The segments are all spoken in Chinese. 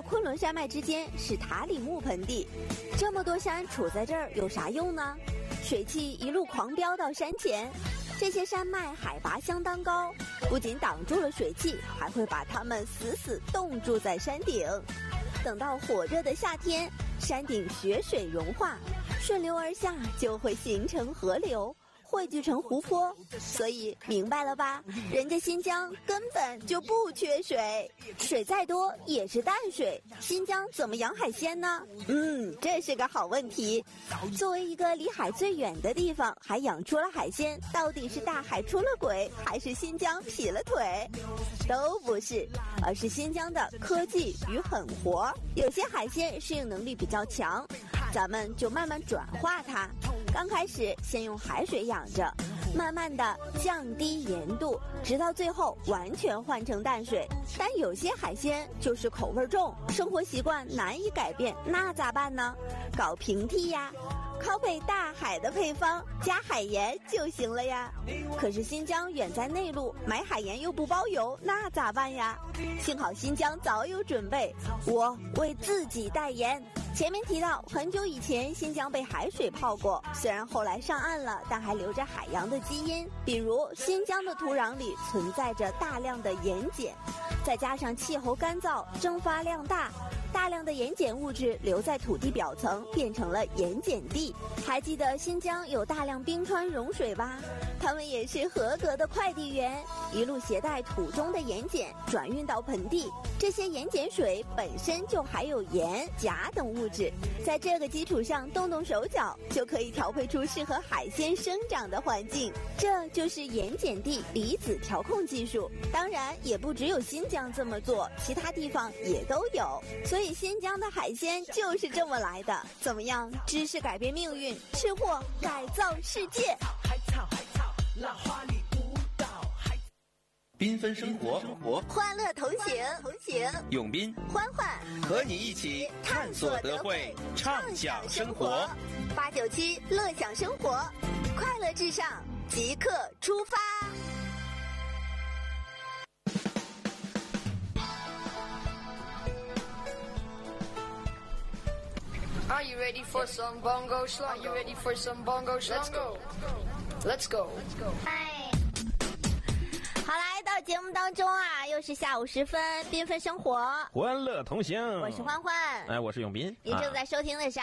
和昆仑山脉之间是塔里木盆地，这么多山处在这儿有啥用呢？水汽一路狂飙到山前，这些山脉海拔相当高，不仅挡住了水汽，还会把它们死死冻住在山顶。等到火热的夏天，山顶雪水融化，顺流而下，就会形成河流，汇聚成湖泊。所以明白了吧？人家新疆根本就不缺水，水再多也是淡水。新疆怎么养海鲜呢？这是个好问题。作为一个离海最远的地方，还养出了海鲜，到底是大海出了轨，还是新疆劈了腿？都不是，而是新疆的科技与狠活。有些海鲜适应能力比较强，咱们就慢慢转化它。刚开始先用海水养着，慢慢的降低盐度，直到最后完全换成淡水。但有些海鲜就是口味重，生活习惯难以改变，那咋办呢？搞平替呀，拷贝大海的配方，加海盐就行了呀。可是新疆远在内陆，买海盐又不包邮，那咋办呀？幸好新疆早有准备，我为自己代言。前面提到，很久以前新疆被海水泡过，虽然后来上岸了，但还留着海洋的基因。比如新疆的土壤里存在着大量的盐碱，再加上气候干燥，蒸发量大，大量的盐碱物质留在土地表层，变成了盐碱地。还记得新疆有大量冰川融水吧？他们也是合格的快递员，一路携带土中的盐碱转运到盆地。这些盐碱水本身就含有盐、钾等物质，在这个基础上动动手脚，就可以调配出适合海鲜生长的环境。这就是盐碱地离子调控技术。当然，也不只有新疆这么做，其他地方也都有。所以新疆的海鲜就是这么来的。怎么样？知识改变命运，吃货改造世界。 海草，浪花里舞蹈， 缤纷生活， 欢乐同行， 永斌、 欢欢和你一起探索德惠，畅享生活。 897乐享生活，快乐至上，即刻出发。 Are you ready for some bongo slongo? Are you ready for some bongo slongo? Let's go. 好，来到节目当中啊，又是下午时分，缤纷生活， 欢乐同行。 我是欢欢， 我是永斌。 您正在收听的是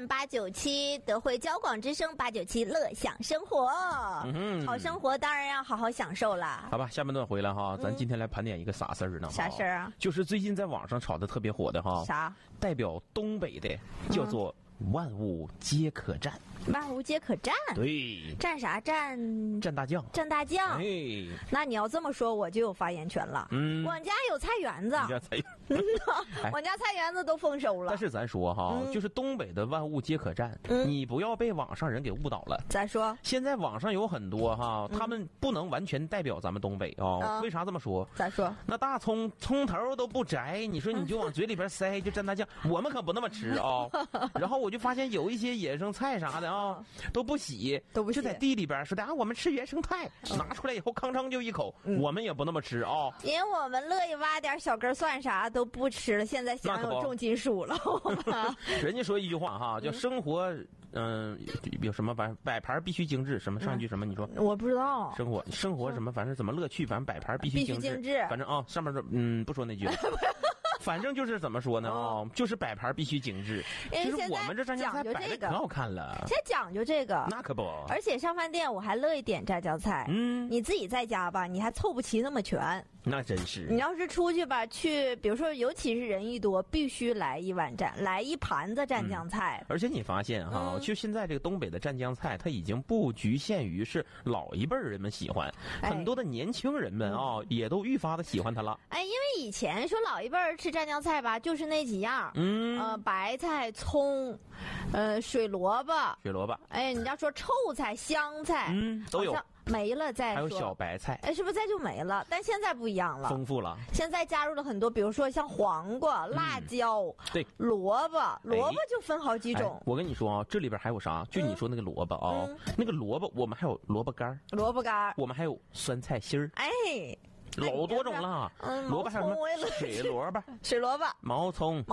FM897德惠交广之声897乐享生活。好生活当然要好好享受啦。 好吧，下半段回来哈，咱今天来盘点一个啥事儿呢？ 啥事儿啊？ 就是最近在网上炒的特别火的哈。 啥？ 代表东北的叫做万物皆可战。 万物皆可战？ 对。战啥？战大酱。 战大酱。 哎， 那你要这么说，我就有发言权了。我家有菜园子。 你家菜园我家菜园子都丰收了。 但是咱说哈，就是东北的万物皆可战，你不要被网上人给误导了。 咋说？ 现在网上有很多哈，他们不能完全代表咱们东北啊。为啥这么说？ 咋说？ 那大葱头都不摘，你说你就往嘴里边塞，就蘸大酱，我们可不那么吃啊。然后我就发现有一些野生菜啥的啊，都不洗，就在地里边说的啊，我们吃原生态，拿出来以后吭哧就一口，我们也不那么吃啊。 因为我们乐意挖点小根蒜啥都不吃了，现在享有重金属了。 人家说一句话哈，叫生活，有什么摆盘必须精致，什么上一句什么？你说我不知道。 生活什么？反正怎么乐趣，反正摆盘必须精致。反正啊，上面说不说那句。反正就是怎么说呢就是摆盘必须精致。就是我们这蘸酱菜摆的可好看了。 现在讲究这个， 那可不。 而且上饭店我还乐意点蘸酱菜。你自己在家吧，你还凑不齐那么全。 那真是。 你要是出去吧，比如说，尤其是人一多，必须来一盘子蘸酱菜。 而且你发现哈，就现在这个东北的蘸酱菜，它已经不局限于是老一辈人们喜欢，很多的年轻人们也都愈发的喜欢它了。 因为以前说老一辈吃蘸酱菜吧，就是那几样，白菜、葱，水萝卜。你要说臭菜、香菜， 都有。 没了再说。 还有小白菜， 是不是再就没了？但现在不一样了， 丰富了。 现在加入了很多，比如说像黄瓜、辣椒， 对， 萝卜就分好几种。 我跟你说啊，这里边还有啥？就你说那个萝卜啊，那个萝卜，我们还有萝卜干，我们还有酸菜心儿， 老多种了。萝卜还有什么？水萝卜、 毛葱、